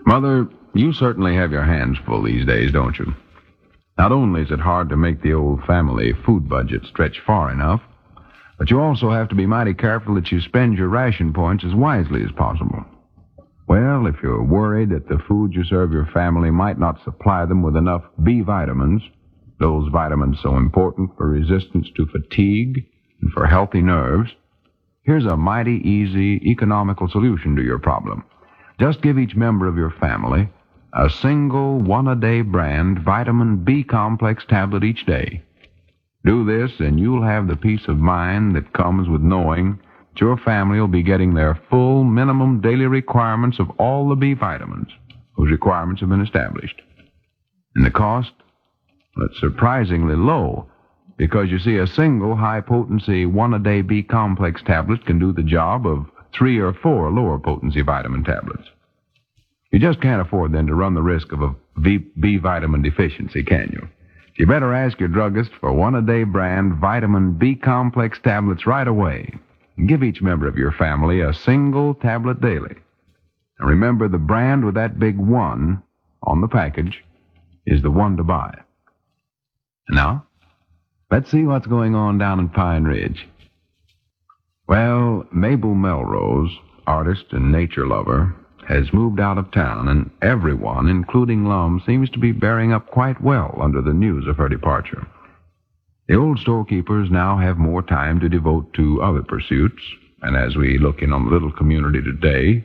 Mother, you certainly have your hands full these days, don't you? Not only is it hard to make the old family food budget stretch far enough, but you also have to be mighty careful that you spend your ration points as wisely as possible. Well, if you're worried that the food you serve your family might not supply them with enough B vitamins, those vitamins so important for resistance to fatigue and for healthy nerves, here's a mighty easy, economical solution to your problem. Just give each member of your family a single one-a-day brand vitamin B complex tablet each day. Do this, and you'll have the peace of mind that comes with knowing that your family will be getting their full minimum daily requirements of all the B vitamins, whose requirements have been established. And the cost? Well, it's surprisingly low, because you see, a single high-potency one-a-day B complex tablet can do the job of 3 or 4 lower-potency vitamin tablets. You just can't afford, then, to run the risk of a B vitamin deficiency, can you? You better ask your druggist for one-a-day brand vitamin B complex tablets right away. And give each member of your family a single tablet daily. And remember, the brand with that big 1 on the package is the one to buy. Now, let's see what's going on down in Pine Ridge. Well, Mabel Melrose, artist and nature lover, has moved out of town, and everyone, including Lum, seems to be bearing up quite well under the news of her departure. The old storekeepers now have more time to devote to other pursuits, and as we look in on the little community today,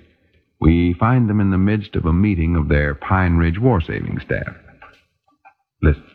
we find them in the midst of a meeting of their Pine Ridge War Saving staff. Listen.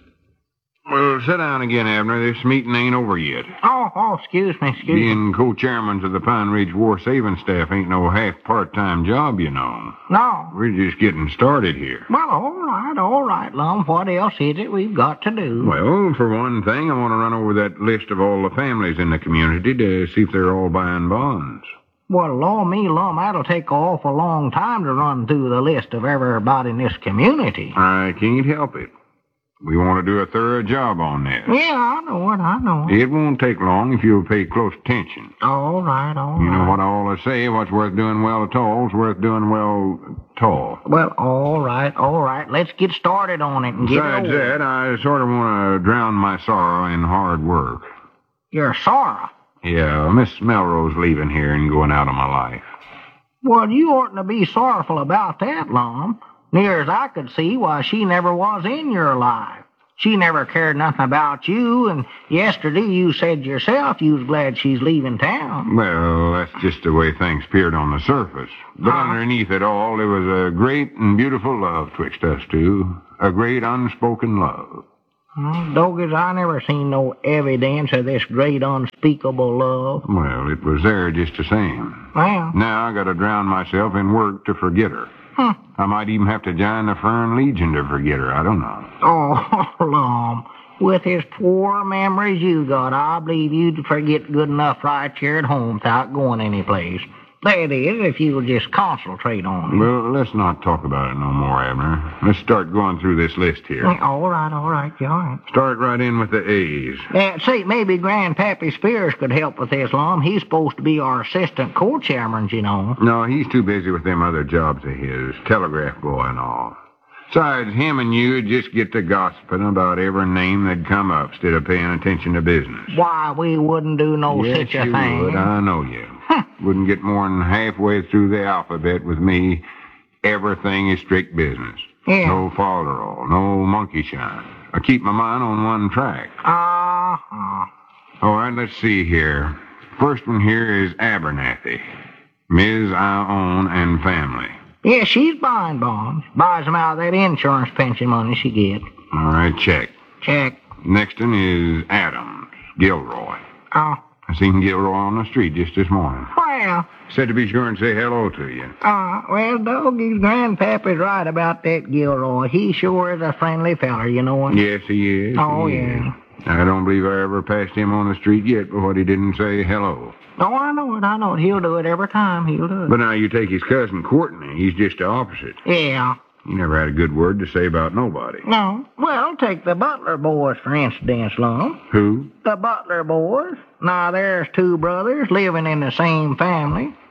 Well, sit down again, Abner. This meeting ain't over yet. Excuse me. Being co-chairman to the Pine Ridge War Saving staff ain't no half-part-time job, you know. No. We're just getting started here. Well, all right, Lum. What else is it we've got to do? Well, for one thing, I want to run over that list of all the families in the community to see if they're all buying bonds. Well, Lum, that'll take an awful long time to run through the list of everybody in this community. I can't help it. We want to do a thorough job on this. Yeah, I know it. It won't take long if you'll pay close attention. All right. You know what I always say, what's worth doing well tall is worth doing well tall. Well, all right. Let's get started on it and Besides that, I sort of want to drown my sorrow in hard work. Your sorrow? Yeah, Miss Melrose leaving here and going out of my life. Well, you oughtn't to be sorrowful about that, Lum. Near as I could see, why, she never was in your life. She never cared nothing about you, and yesterday you said yourself you was glad she's leaving town. Well, that's just the way things appeared on the surface. But underneath it all, there was a great and beautiful love twixt us two. A great unspoken love. Doggies, I never seen no evidence of this great unspeakable love. Well, it was there just the same. Well. Now I gotta drown myself in work to forget her. I might even have to join the Fern Legion to forget her. I don't know. Oh, Lum, with his poor memories you got, I believe you'd forget good enough right here at home without going anyplace. That is, if you'll just concentrate on it. Well, let's not talk about it no more, Abner. Let's start going through this list here. All right. You all right? Start right in with the A's. Say, maybe Grandpappy Spears could help with this, Lum. He's supposed to be our assistant co-chairman, you know. No, he's too busy with them other jobs of his, telegraph boy and all. Besides, him and you'd just get to gossiping about every name that'd come up instead of paying attention to business. Why, we wouldn't do no such a thing. Yes, you would. I know you. Wouldn't get more than halfway through the alphabet with me. Everything is strict business. Yeah. No folderol, no monkey shine. I keep my mind on one track. All right, let's see here. First one here is Abernathy. Ms. I own and family. Yeah, she's buying bonds. Buys them out of that insurance pension money she gets. All right, check. Check. Next one is Adams, Gilroy. Oh. I seen Gilroy on the street just this morning. Well. Said to be sure and say hello to you. Well, Doggy's Grandpappy's right about that Gilroy. He sure is a friendly feller, you know him. Yes, he is. Oh, he yeah. Is. I don't believe I ever passed him on the street yet before he didn't say hello. Oh, I know it. He'll do it every time. He'll do it. But now you take his cousin Courtney. He's just the opposite. Yeah. He never had a good word to say about nobody. No. Well, take the Butler boys, for instance, Lum. Who? The Butler boys. Now, there's 2 brothers living in the same family.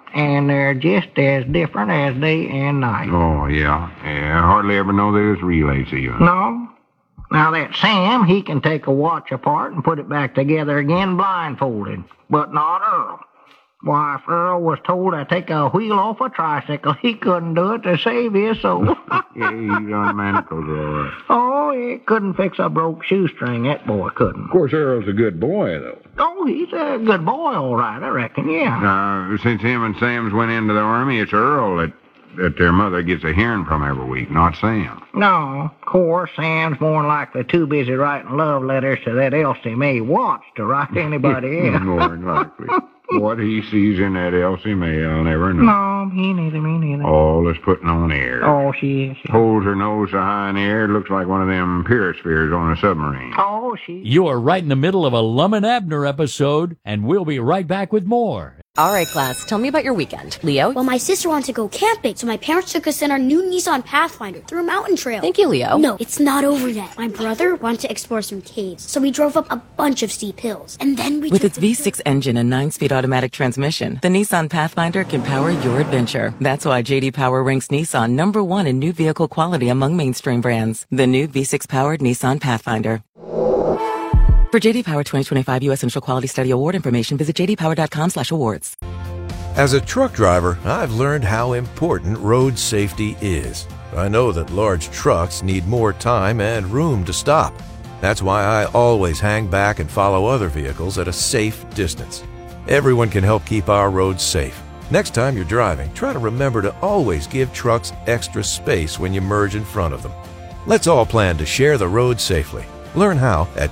and they're just as different as day and night. Oh, yeah. I hardly ever know there's relays even. No. Now, that Sam, he can take a watch apart and put it back together again blindfolded, but not Earl. Why, if Earl was told to take a wheel off a tricycle, he couldn't do it to save his soul. Yeah, he's on manacles, all right. Oh, he couldn't fix a broke shoestring, that boy couldn't. Of course, Earl's a good boy, though. Oh, he's a good boy, all right, I reckon, yeah. Since him and Sam's went into the Army, it's Earl that their mother gets a hearing from every week, not Sam. No, of course, Sam's more than likely too busy writing love letters to that Elsie Mae Watts to write to anybody else. More than likely. What he sees in that Elsie Mae, I'll never know. No, me neither. All is putting on air. Oh, she is. Holds her nose so high in the air, it looks like one of them perispheres on a submarine. Oh, she... You are right in the middle of a Lum and Abner episode, and we'll be right back with more. All right, class, tell me about your weekend. Leo? Well, my sister wanted to go camping, so my parents took us in our new Nissan Pathfinder through a mountain trail. Thank you, Leo. No, it's not over yet. My brother wanted to explore some caves, so we drove up a bunch of steep hills. And then we With its V6 engine and 9-speed automatic transmission, the Nissan Pathfinder can power your adventure. That's why J.D. Power ranks Nissan #1 in new vehicle quality among mainstream brands. The new V6-powered Nissan Pathfinder. For J.D. Power 2025 U.S. Initial Quality Study Award information, visit jdpower.com/awards. As a truck driver, I've learned how important road safety is. I know that large trucks need more time and room to stop. That's why I always hang back and follow other vehicles at a safe distance. Everyone can help keep our roads safe. Next time you're driving, try to remember to always give trucks extra space when you merge in front of them. Let's all plan to share the road safely. Learn how at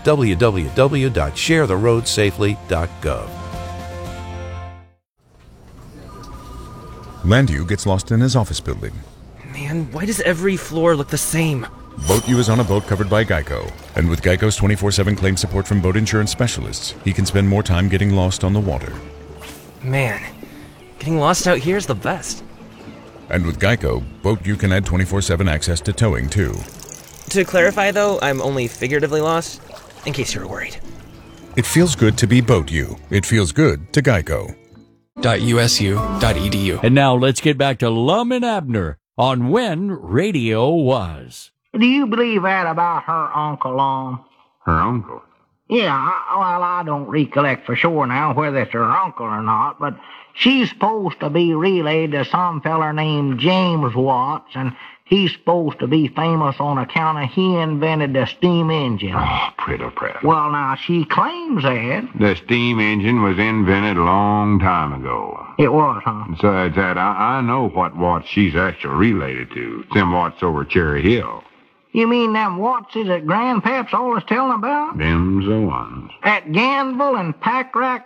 www.sharetheroadsafely.gov. Landu gets lost in his office building. Man, why does every floor look the same? Boat U is on a boat covered by Geico. And with Geico's 24/7 claim support from boat insurance specialists, he can spend more time getting lost on the water. Man, getting lost out here is the best. And with Geico, Boat U can add 24/7 access to towing, too. To clarify, though, I'm only figuratively lost, in case you were worried. It feels good to be Boat U. It feels good to Geico. .usu.edu. And now let's get back to Lum and Abner on When Radio Was. Do you believe that about her Uncle Lum? Her uncle? Yeah, I don't recollect for sure now whether it's her uncle or not, but she's supposed to be relayed to some feller named James Watts, and he's supposed to be famous on account of he invented the steam engine. Oh, pretty. Well, now, she claims that. The steam engine was invented a long time ago. It was, huh? Besides that, I know what Watts she's actually related to. It's them Watts over Cherry Hill. You mean them Wattses that Grandpap's always telling about? Them's the ones. At Ganville and Packrack